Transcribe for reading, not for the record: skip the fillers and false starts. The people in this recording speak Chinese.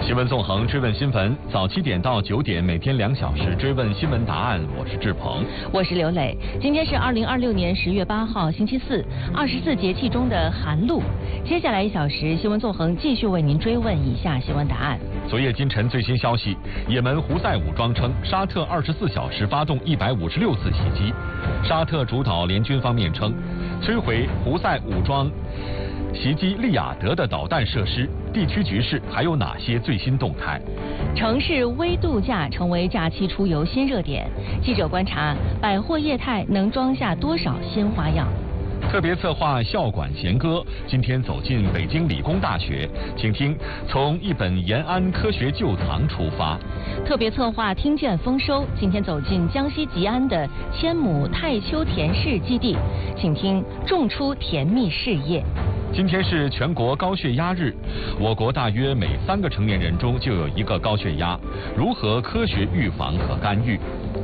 新闻纵横，追问新闻，早7点到9点，每天2小时追问新闻答案。我是志鹏， 我是刘磊。今天是2026年10月8号，星期四，24节气中的寒露。接下来1小时，新闻纵横继续为您追问以下新闻答案。 昨夜今晨最新消息，也门胡塞武装称，沙特24小时发动156次袭击。沙特主导联军方面称，摧毁胡塞武装袭击利雅得的导弹设施，地区局势还有哪些最新动态？ 城市微度假成为假期出游新热点，记者观察百货业态能装下多少新花样？ 特别策划校馆弦歌，今天走进北京理工大学，请听从一本延安科学旧藏出发。 特别策划听见丰收，今天走进江西吉安的千亩太丘田氏基地，请听种出甜蜜事业。 今天是全国高血压日，我国大约每3个成年人中就有1个高血压，如何科学预防和干预？